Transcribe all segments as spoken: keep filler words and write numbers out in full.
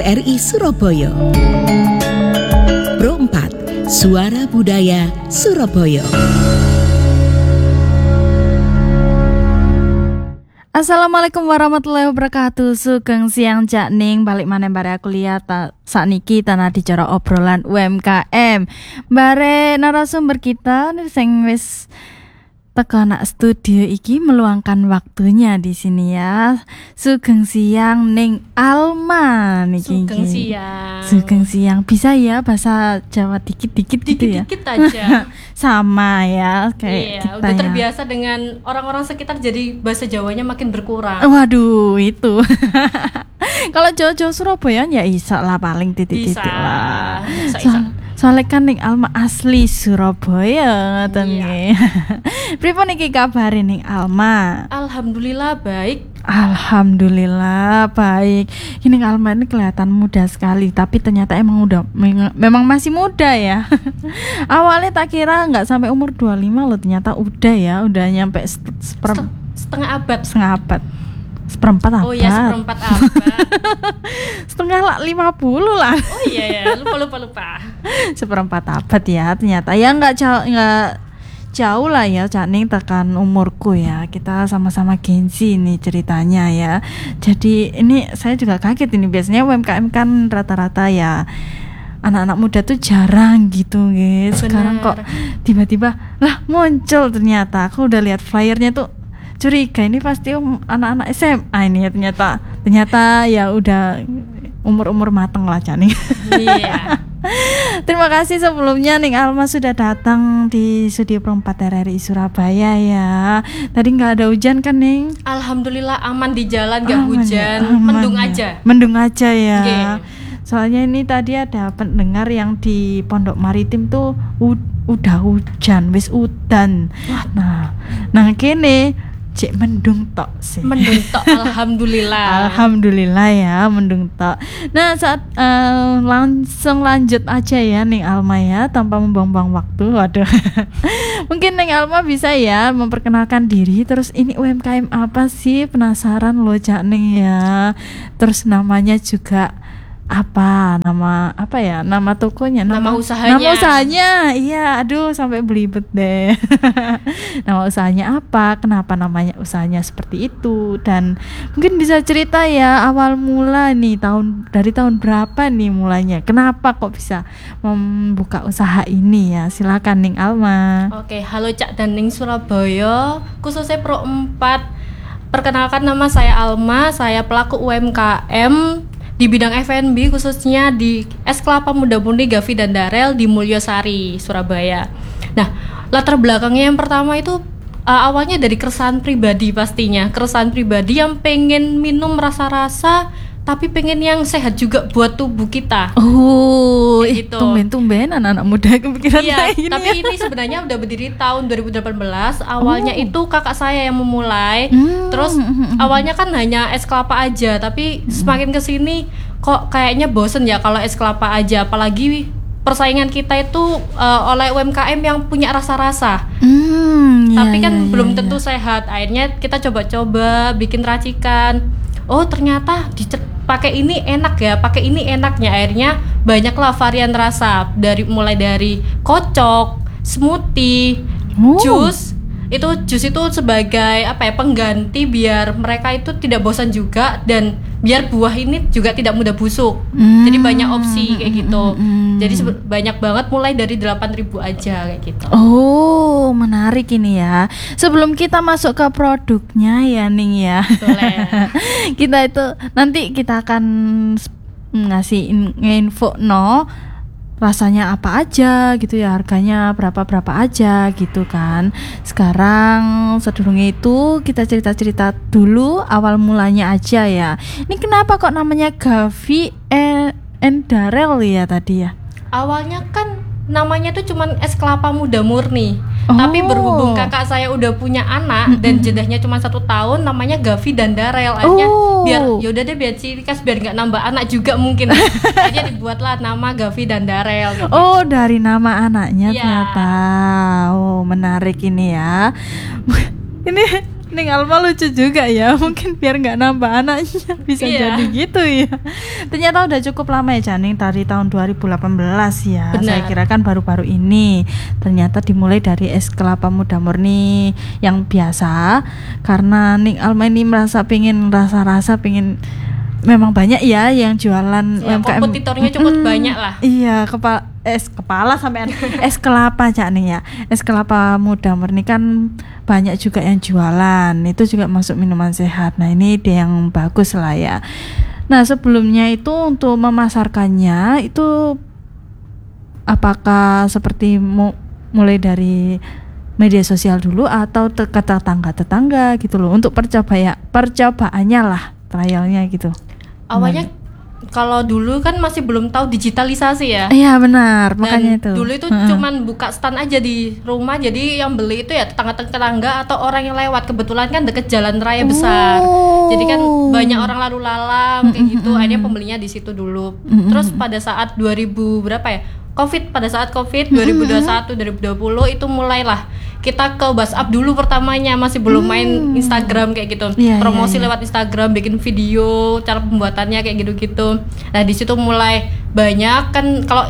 R I Surabaya. Pro empat, Suara Budaya Surabaya. Assalamualaikum warahmatullahi wabarakatuh. Sugeng siang Cak Ning, balik maneh bare aku lihat ta, sakniki tanah dicara obrolan U M K M. Bare narasumber kita sing wis teko nak studio iki meluangkan waktunya di sini ya. Sugeng siang Ning Alma niki. Sugeng siang. Sugeng siang. Bisa ya bahasa Jawa dikit-dikit gitu ya. Dikit-dikit aja. Sama ya kayak iya, kita udah ya. terbiasa dengan orang-orang sekitar, jadi bahasa Jawanya makin berkurang. Waduh, itu. Kalau Jawa-Jawa Surabaya ya isa lah paling titik-titik Bisa. lah. Bisa, So, bisa. soalnya kan Ning Alma asli Surabaya ngoten Iya. nggih. Pripun iki kabare Ning Alma? Alhamdulillah baik. Alhamdulillah baik. Ini Ning Alma ini kelihatan muda sekali, tapi ternyata emang udah meng- memang masih muda ya. Awalnya tak kira nggak sampai umur dua puluh lima loh, ternyata udah ya, udah nyampe st- seper- Setengah abad. setengah abad. Seperempat abad. Oh iya, seperempat abad. Setengah lah lima puluh lah. Oh iya ya, lupa lupa lupa. Seperempat abad ya ternyata. Ya nggak jauh nggak jauh lah ya Cak Ning tekan umurku ya. Kita sama-sama Gen Z nih ceritanya ya. Jadi ini saya juga kaget ini, biasanya U M K M kan rata-rata ya anak-anak muda tuh jarang gitu guys. Sekarang kok tiba-tiba lah muncul, ternyata aku udah lihat flyernya tuh curiga ini pasti um, anak-anak S M A ini ya, ternyata ternyata ya udah umur-umur mateng lah Cak Ning. Iya. Terima kasih sebelumnya Ning Alma sudah datang di studio Pro empat R R I Surabaya ya. Tadi nggak ada hujan kan Ning? Alhamdulillah aman di jalan, gak Aman hujan, ya, aman mendung ya. aja. Mendung aja ya. Oke. Soalnya ini tadi ada pendengar yang di Pondok Maritim tuh u- udah hujan, wis udan. Nah, nang kene cek mendung tok sih. Mendung tok, alhamdulillah. Alhamdulillah ya mendung tok. Nah saat uh, langsung lanjut aja ya Ning Alma ya, tanpa membuang-buang waktu. Waduh. Mungkin Ning Alma bisa ya memperkenalkan diri, terus ini U M K M apa sih, penasaran loh Cak Ning ya. Terus namanya juga apa, nama apa ya, nama tokonya, Nama usahanya. nama usahanya iya, aduh sampai belibet deh. Nama usahanya apa, kenapa namanya usahanya seperti itu, dan mungkin bisa cerita ya awal mula nih, tahun dari tahun berapa nih mulanya, kenapa kok bisa membuka usaha ini ya. Silakan Ning Alma. Oke, halo Cak dan Ning Surabaya, khususnya Pro empat. Perkenalkan, nama saya Alma, saya pelaku U M K M di bidang F and B, khususnya di Es Kelapa Muda Murni Gavi dan Darel di Mulyosari, Surabaya. Nah, latar belakangnya yang pertama itu uh, awalnya dari keresahan pribadi pastinya. Keresahan pribadi yang pengen minum rasa-rasa tapi pengen yang sehat juga buat tubuh kita. Oh, Kayak ih, gitu. tumben-tumben anak-anak muda kepikiran Iya, kayak gini. tapi ini sebenarnya udah berdiri tahun dua ribu delapan belas. Awalnya Oh. itu kakak saya yang memulai. Hmm. Terus awalnya kan hanya es kelapa aja, tapi semakin kesini kok kayaknya bosen ya kalau es kelapa aja. Apalagi persaingan kita itu uh, oleh U M K M yang punya rasa-rasa. Hmm, iya, Tapi kan iya, belum iya, tentu iya. sehat. Akhirnya kita coba-coba bikin racikan. Oh ternyata pakai ini enak ya, pakai ini enaknya. Akhirnya banyaklah varian rasa, dari mulai dari kocok, smoothie, Oh. jus. Itu jus itu sebagai apa ya, pengganti biar mereka itu tidak bosan juga, dan biar buah ini juga tidak mudah busuk. Hmm. Jadi banyak opsi kayak gitu. Hmm. Jadi sebe- banyak banget, mulai dari delapan ribu aja kayak gitu. Oh, menarik ini ya. Sebelum kita masuk ke produknya ya Ning ya. Boleh. Kita itu nanti kita akan s- ngasih in- info no rasanya apa aja gitu ya, harganya berapa-berapa aja gitu kan. Sekarang sedurunge itu kita cerita-cerita dulu awal mulanya aja ya. Ini kenapa kok namanya Gavi and Darel ya tadi ya? Awalnya kan namanya tuh cuman es kelapa muda murni. Oh. Tapi berhubung kakak saya udah punya anak dan jedahnya cuma satu tahun, namanya Gavi dan Darel. Akhirnya Oh. biar yaudah deh biar ciri khas, biar nggak nambah anak juga mungkin. Akhirnya dibuatlah nama Gavi dan Darel. Gitu. Oh, dari nama anaknya Iya. ternyata. Oh, menarik ini ya. Ini Ning Alma lucu juga ya, mungkin biar nggak nambah anaknya bisa Iya. jadi gitu ya. Ternyata udah cukup lama ya Janing, dari tahun dua ribu delapan belas ya. Benar. Saya kira kan baru-baru ini. Ternyata dimulai dari es kelapa muda murni yang biasa, karena Ning Alma ini merasa pingin rasa-rasa pingin. Memang banyak ya yang jualan Ya, U M K M. kompetitornya cukup banyak lah. Iya, kepala es kepala sampai es kelapa Cak nih ya. Es kelapa muda murni kan banyak juga yang jualan. Itu juga masuk minuman sehat. Nah, ini ide yang bagus lah ya. Nah, sebelumnya itu untuk memasarkannya itu apakah seperti mu- mulai dari media sosial dulu atau te- ke tetangga-tetangga gitu loh, untuk percobaya percobaannya lah, trialnya gitu. Awalnya kalau dulu kan masih belum tahu digitalisasi ya. Iya benar, Dan makanya itu. dulu itu Heeh. cuman buka stand aja di rumah, jadi yang beli itu ya tetangga-tetangga atau orang yang lewat, kebetulan kan deket jalan raya besar. Oh. Jadi kan banyak orang lalu lalang kayak gitu. Mm-mm. Akhirnya pembelinya di situ dulu. Mm-mm. Terus pada saat dua ribu berapa ya? Covid, pada saat Covid dua ribu dua puluh satu dua ribu dua puluh itu mulailah kita ke WhatsApp dulu pertamanya, masih belum main Instagram kayak gitu. Iya, Promosi iya, iya. lewat Instagram, bikin video, cara pembuatannya kayak gitu-gitu. Nah, di situ mulai banyak kan, kalau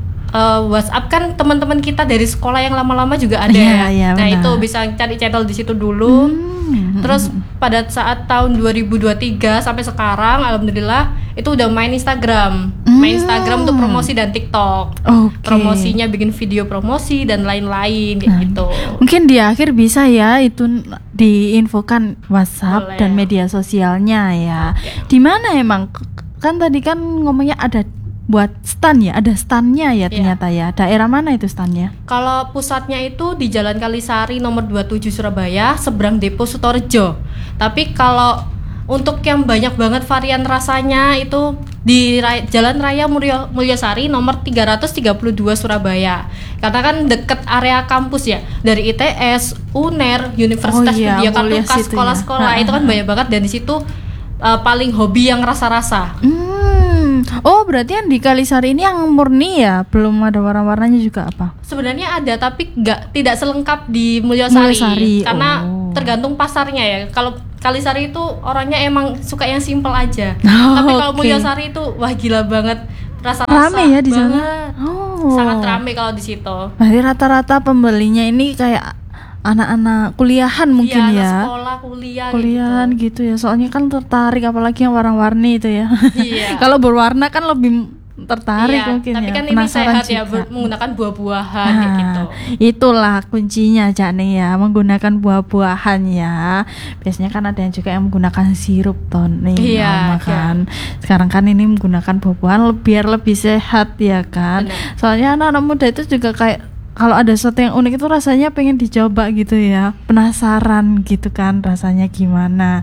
uh, WhatsApp kan teman-teman kita dari sekolah yang lama-lama juga ada Iya, ya. iya, Nah, benar. itu bisa cari channel di situ dulu. Hmm. Terus pada saat tahun dua ribu dua puluh tiga sampai sekarang alhamdulillah itu udah main Instagram. Main Hmm. Instagram untuk promosi dan TikTok. Oke. Promosinya bikin video promosi dan lain-lain kayak Nah, gitu. Mungkin di akhir bisa ya itu n- diinfokan WhatsApp Boleh. dan media sosialnya ya. Di mana emang? K- Kan tadi kan ngomongnya ada buat stand ya, ada standnya ya ternyata ya. Daerah mana itu standnya? Kalau pusatnya itu di Jalan Kalisari nomor dua puluh tujuh Surabaya, seberang Depo Sutorejo. Tapi kalau untuk yang banyak banget varian rasanya itu di Ray- Jalan Raya Mulyo- Mulyasari nomor tiga ratus tiga puluh dua Surabaya. Karena kan deket area kampus ya, dari I T S, U N E R, Universitas Oh iya, Widya Mulyas Kartuka, itu ya. sekolah-sekolah itu kan banyak banget, dan di situ uh, paling hobi yang rasa-rasa. Hmm. Oh, berarti yang di Kalisari ini yang murni ya, belum ada warna-warnanya juga apa? Sebenarnya ada, tapi nggak tidak selengkap di Mulyasari, Mulyasari, karena oh. tergantung pasarnya ya. Kalau Kalisari itu orangnya emang suka yang simple aja, Oh, tapi kalau oke. Mulyasari itu wah gila banget, rasa-rasa Rame ya di sana? banget. Oh. Sangat rame kalau di situ. Berarti rata-rata pembelinya ini kayak anak-anak kuliahan mungkin Iya, anak ya. sekolah, kuliah, Kuliahan gitu. gitu ya. Soalnya kan tertarik, apalagi yang warna-warni itu ya. Iya. Kalau berwarna kan lebih tertarik Iya, mungkin tapi ya. kan ini Penasaran sehat ya, juga. ber- menggunakan buah-buahan kayak Nah, gitu. itulah kuncinya Cak nih ya, menggunakan buah-buahan ya. Biasanya kan ada yang juga yang menggunakan sirup ton nih, Iya, Alma iya. kan. Sekarang kan ini menggunakan buah-buahan le- biar lebih sehat ya kan. Benar. Soalnya anak-anak muda itu juga kayak kalau ada sesuatu yang unik itu rasanya pengen dicoba gitu ya. Penasaran gitu kan rasanya gimana.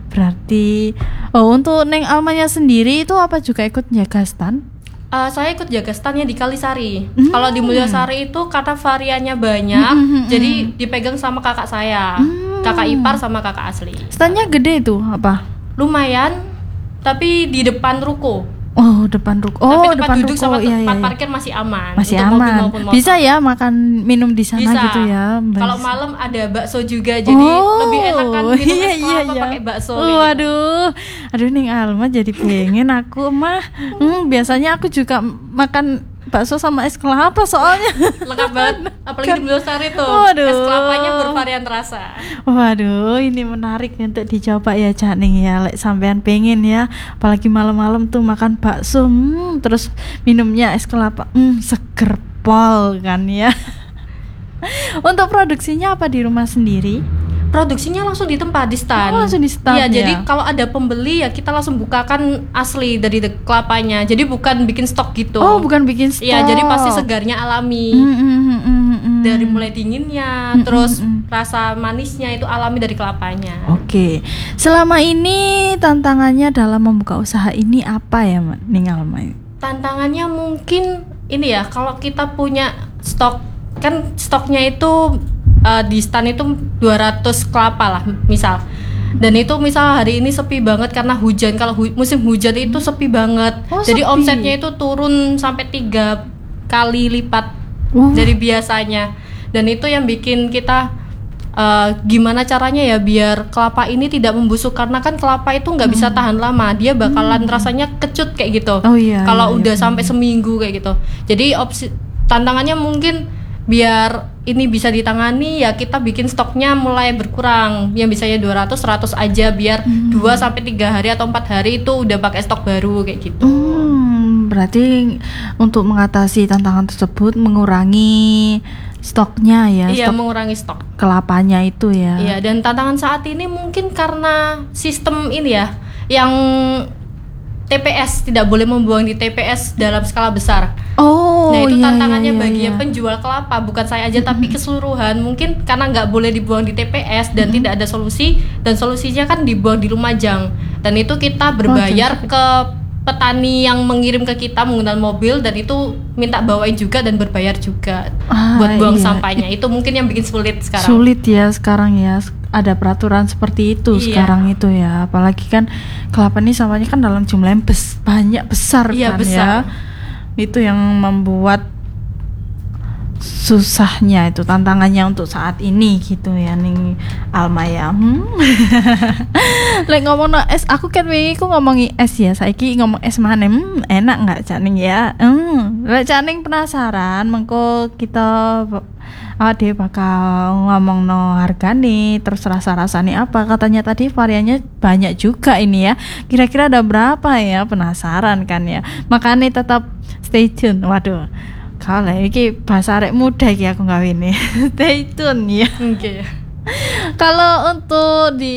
Berarti oh untuk Neng Almanya sendiri itu apa juga ikut jaga stand? Uh, saya ikut jaga standnya di Kalisari. Hmm. Kalau di Mulyasari itu karena variannya banyak, Hmm, hmm, hmm, jadi dipegang sama kakak saya, Hmm. kakak ipar sama kakak asli. Standnya gede itu apa? Lumayan, tapi di depan ruko. Oh, depan ruko. tapi Oh, tempat depan duduk ruko. sama Iya, tempat iya, iya. parkir masih aman. Masih untuk mobil aman. maupun motor. Bisa ya makan minum di sana Bisa. gitu ya. Mbak. Kalau malam ada bakso juga, jadi Oh, lebih enak kan minum iya, es iya, kelapa iya. pakai bakso. Oh, kayak gitu. aduh. Aduh Ning Alma jadi pengen aku mah. Hmm, biasanya aku juga makan bakso sama es kelapa soalnya. Lengkap banget, apalagi di Mulyasari tuh. Waduh. Es kelapanya bervarian rasa. Waduh, ini menarik untuk dicoba ya Cak Ning ya. Lek sampean pengen ya, apalagi malam-malam tuh makan bakso, hmm, terus minumnya es kelapa, hmm, seger pol kan ya. Untuk produksinya apa di rumah sendiri? Produksinya langsung di tempat, di stand. Oh, langsung di stand Iya, ya? jadi kalau ada pembeli ya kita langsung bukakan asli dari de- kelapanya. Jadi bukan bikin stok gitu. Oh, bukan bikin stok. Iya, jadi pasti segarnya alami. Hmm, hmm, hmm, hmm, hmm. Dari mulai dinginnya, Hmm, terus hmm, rasa manisnya itu alami dari kelapanya. Oke, selama ini tantangannya dalam membuka usaha ini apa ya, Mbak Ning Alma? Tantangannya mungkin ini ya, kalau kita punya stok, kan stoknya itu uh, di stand itu dua ratus kelapa lah misal. Dan itu misal hari ini sepi banget karena hujan. Kalau hu- musim hujan itu sepi banget. Oh, Jadi sepi. omsetnya itu turun sampai tiga kali lipat Oh. dari biasanya. Dan itu yang bikin kita uh, gimana caranya ya biar kelapa ini tidak membusuk, karena kan kelapa itu nggak bisa tahan lama, dia bakalan Hmm. rasanya kecut kayak gitu. Oh iya. Kalau iya, udah iya. sampai seminggu kayak gitu. Jadi opsi tantangannya mungkin biar ini bisa ditangani ya kita bikin stoknya mulai berkurang. Yang bisanya dua ratus seratus aja, biar dua sampai tiga hari atau empat hari itu udah pakai stok baru kayak gitu. Hmm, berarti untuk mengatasi tantangan tersebut mengurangi stoknya ya, Iya, stok mengurangi stok. kelapanya itu ya. Iya, dan tantangan saat ini mungkin karena sistem ini ya, yang T P S tidak boleh membuang di T P S dalam skala besar. Oh, Nah itu iya, tantangannya iya, bagi iya. yang penjual kelapa, bukan saya aja tapi keseluruhan. Mungkin karena nggak boleh dibuang di T P S dan tidak ada solusi, dan solusinya kan dibuang di Lumajang. Dan itu kita berbayar ke petani yang mengirim ke kita menggunakan mobil, dan itu minta bawain juga dan berbayar juga Ah, buat buang iya. sampahnya. Itu mungkin yang bikin sulit sekarang. Sulit ya sekarang ya, ada peraturan seperti itu Iya. sekarang itu ya. Apalagi kan kelapa ini sampahnya kan dalam jumlah yang bes- banyak besar Iya, kan besar. ya. Itu yang membuat susahnya itu, tantangannya untuk saat ini gitu ya ning Alma ya. Hmm. Lek ngomong no es, aku kan wingi ku ngomongi es ya, saiki ngomong es mana, hmm, enak nggak Caning ya? Hmm, lek Caning penasaran, mengko kita ade bakal ngomong no hargane, terus rasa-rasanya apa, katanya tadi variannya banyak juga ini ya. Kira-kira ada berapa ya? Penasaran kan ya? Makanya tetap stay tune. Waduh. Kalau iki bahasa arek muda iki aku gawe ini. Stay tune ya. Oke. Kalau untuk di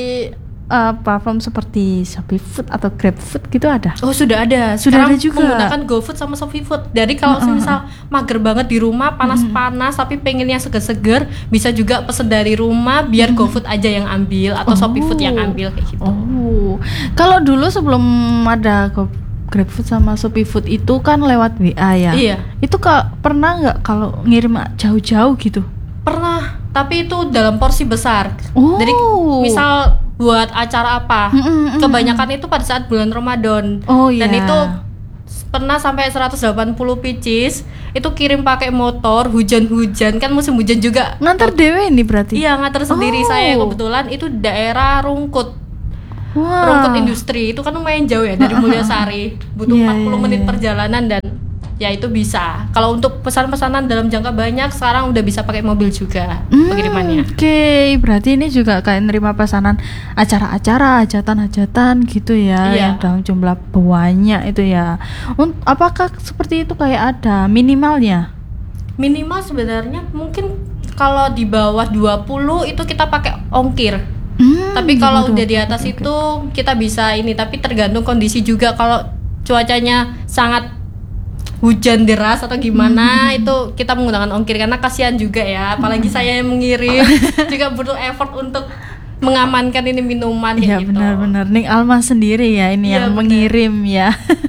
uh, platform seperti Shopee Food atau Grab Food gitu ada? Oh sudah ada. Sudah Sekarang ada juga. menggunakan GoFood sama Shopee Food. Jadi kalau Uh-uh. misal mager banget di rumah, panas-panas tapi pengen yang seger-seger, bisa juga pesen dari rumah, biar GoFood aja yang ambil atau Shopee Food yang ambil kayak gitu. Oh, kalau dulu sebelum ada Go- GrabFood sama Shopee Food itu kan lewat W A ya? Iya. Itu kak pernah nggak kalau ngirim jauh-jauh gitu? Pernah, tapi itu dalam porsi besar. Oh. Jadi misal buat acara apa, Mm, mm, mm, kebanyakan itu pada saat bulan Ramadan. Oh iya. Dan itu pernah sampai seratus delapan puluh pieces, itu kirim pakai motor, hujan-hujan, kan musim hujan juga. Ngantar dewe ini berarti? Iya, nganter sendiri. Oh. Saya kebetulan itu daerah Rungkut. Wah. Rungkut Industri itu kan lumayan jauh ya dari Mulyasari, butuh Iya, empat puluh iya, menit iya. perjalanan, dan ya itu bisa. Kalau untuk pesan-pesanan dalam jangka banyak sekarang udah bisa pakai mobil juga Hmm, pengirimannya. Oke, berarti ini juga kayak nerima pesanan acara-acara, hajatan-hajatan gitu ya, Iya. yang dalam jumlah banyak itu ya. Un- apakah seperti itu kayak ada minimalnya? Minimal sebenarnya mungkin kalau di bawah dua puluh itu kita pakai ongkir. Hmm, Tapi kalau waduh. udah di atas Oke, oke. itu kita bisa ini, tapi tergantung kondisi juga. Kalau cuacanya sangat hujan deras atau gimana, Hmm. itu kita menggunakan ongkir karena kasihan juga ya. Apalagi saya yang mengirim juga butuh effort untuk mengamankan ini minuman Iya kayak gitu. benar-benar. Ning Alma sendiri ya ini Iya, yang benar. mengirim ya.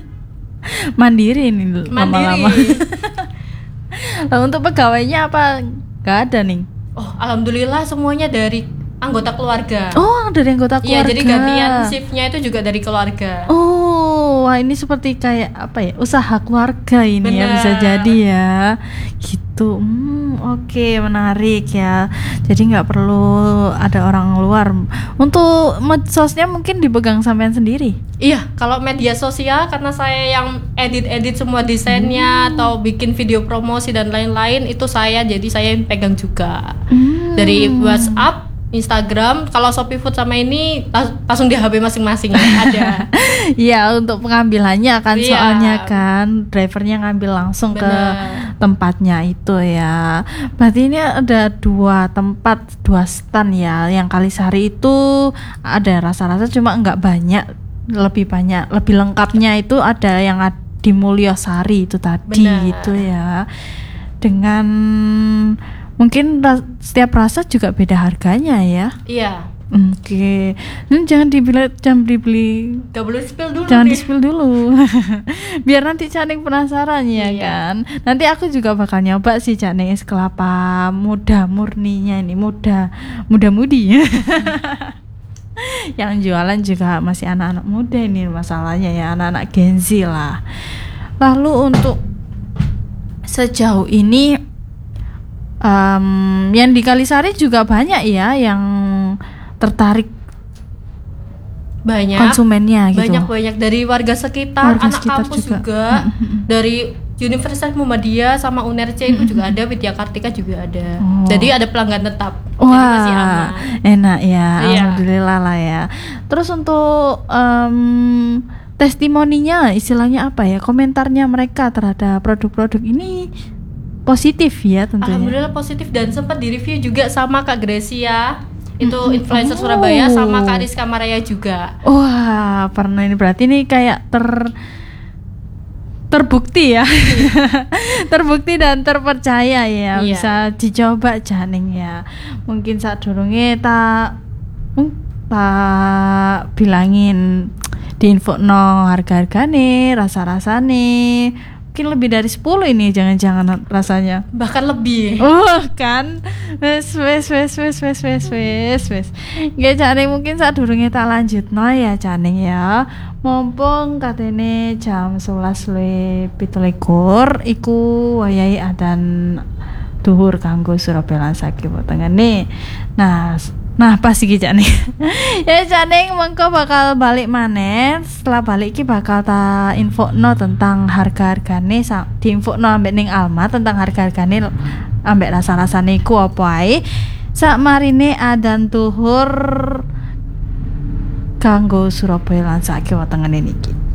Mandiri ini Mandiri. lama-lama. Lah untuk pegawainya apa? Gak ada nih. Oh, alhamdulillah semuanya dari anggota keluarga. Oh, dari anggota Iya, keluarga. jadi gantian shiftnya itu juga dari keluarga. Oh, wah ini seperti kayak apa ya? Usaha keluarga ini ya, Benar. bisa jadi ya. Gitu. Hmm, oke, menarik ya. Jadi nggak perlu ada orang luar. Untuk medsosnya mungkin dipegang sampean sendiri. Iya, kalau media sosial karena saya yang edit-edit semua desainnya atau bikin video promosi dan lain-lain itu saya, jadi saya yang pegang juga. Hmm. Dari WhatsApp, Instagram, kalau Shopee Food sama ini las- langsung di H P masing-masing ya, ada. Iya, untuk pengambilannya kan Iya. soalnya kan drivernya ngambil langsung ke Benar. tempatnya itu ya. Berarti ini ada dua tempat, dua stand ya. Yang Kalisari itu ada rasa-rasa cuma nggak banyak, lebih banyak, lebih lengkapnya itu ada yang ad- di Mulyasari itu tadi Benar. gitu ya. Dengan mungkin ras- setiap rasa juga beda harganya ya. Iya, Oke, ini jangan dibeli, jangan dibeli, gak boleh spill dulu jangan nih. di spill dulu, biar nanti Caning penasaran ya Iya. kan. Nanti aku juga bakal nyoba sih Caning es kelapa muda murninya ini, muda, muda mudi. Yang jualan juga masih anak-anak muda ini masalahnya ya, anak-anak Gen Z lah. Lalu untuk sejauh ini um, yang di Kalisari juga banyak ya yang tertarik banyak konsumennya gitu. Banyak-banyak dari warga sekitar, Warga anak sekitar kampus juga. juga, dari Universitas Muhammadiyah sama U N E R C itu juga ada, Widya Kartika juga ada. Oh. Jadi ada pelanggan tetap. Jadi Wah, masih aman. enak ya, Iya. alhamdulillah lah ya. Terus untuk um, testimoninya, istilahnya apa ya, komentarnya mereka terhadap produk-produk ini positif ya tentunya. Alhamdulillah positif, dan sempat di-review juga sama Kak Gracia. Itu Mm-mm. influencer Oh. Surabaya, sama Kak Rizka Maraya juga. Wah, pernah ini berarti ini kayak ter terbukti ya, terbukti dan terpercaya ya, Iya. bisa dicoba Janing ya. Mungkin saat durunge tak hmm, tak bilangin di info no harga-hargane, rasa-rasane. Mungkin lebih dari sepuluh ini jangan-jangan rasanya. Bahkan lebih. Oh kan, wes wes wes wes wes wes wes wes. Nggih Caning, mungkin saat durunge tak lanjutno ya Caning ya. Mumpung katene jam sebelas le pitu likur iku wayahe adzan duhur kanggo Surabaya lan sakiwa tengene. Nah, nah pas iki Caning. Ya Caning mengko bakal balik maneh. Setelah balik iki bakal ta infokno tentang harga-hargane, diinfokno ambek ning Alma tentang harga-hargane ambek rasa-rasane iku apa ae. Sak marine adzan duhur kanggo Surabaya lan sakiwa tengene niki.